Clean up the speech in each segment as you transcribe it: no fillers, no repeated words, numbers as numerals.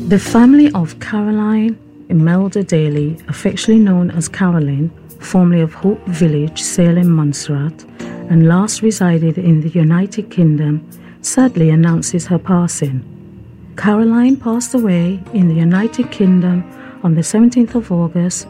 The family of Caroline Imelda Daly, affectionately known as Caroline, formerly of Hope Village, Salem, Montserrat, and last resided in the United Kingdom, sadly announces her passing. Caroline passed away in the United Kingdom on the 17th of August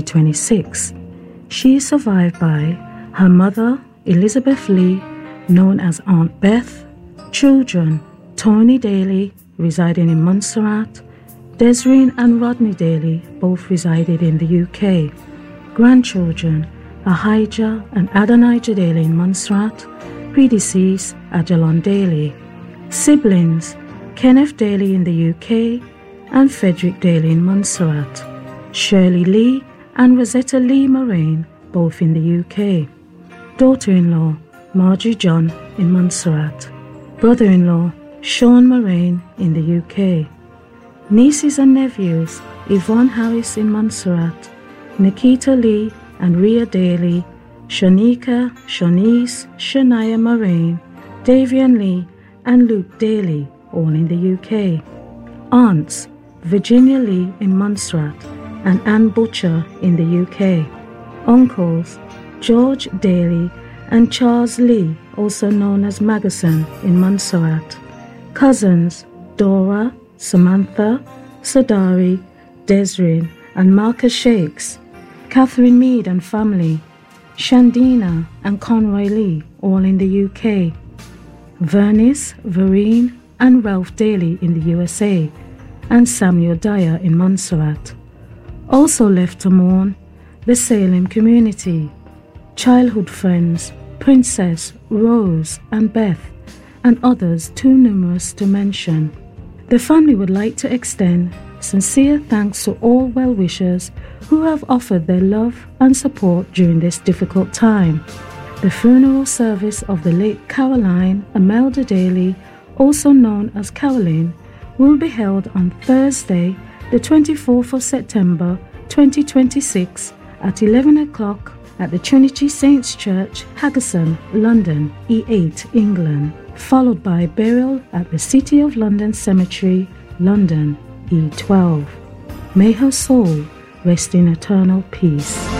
2026. She is survived by her mother, Elizabeth Lee, known as Aunt Beth, children, Tony Daly, residing in Montserrat, Desireen and Rodney Daly, both resided in the UK, grandchildren, Ahijah and Adonijah Daly in Montserrat, predeceased Ajalon Daly, siblings, Kenneth Daly in the UK and Frederick Daly in Montserrat, Shirley Lee and Rosetta Lee Moraine, both in the UK, daughter-in-law, Margie John in Montserrat, brother-in-law, Sean Moraine in the UK, nieces and nephews, Yvonne Harris in Montserrat, Nikita Lee and Rhea Daly, Shanika, Shanice, Shania Moraine, Davian Lee and Luke Daly, all in the UK, aunts, Virginia Lee in Montserrat and Anne Butcher in the UK, uncles, George Daly and Charles Lee, also known as Magason, in Montserrat, cousins, Dora, Samantha, Sadari, Desireen and Marcus Shakes, Catherine Mead and family, Shandina and Conroy Lee, all in the UK, Vernice, Vereen and Ralph Daly in the USA, and Samuel Dyer in Montserrat. Also left to mourn, the Salem community, childhood friends, Princess, Rose and Beth, and others too numerous to mention. The family would like to extend sincere thanks to all well-wishers who have offered their love and support during this difficult time. The funeral service of the late Caroline Imelda Daly, also known as Caroline, will be held on Thursday, the 24th of September 2026 at 11 o'clock at the Trinity Saints Church, Haggerson, London, E8, England, followed by burial at the City of London Cemetery, London, E12. May her soul rest in eternal peace.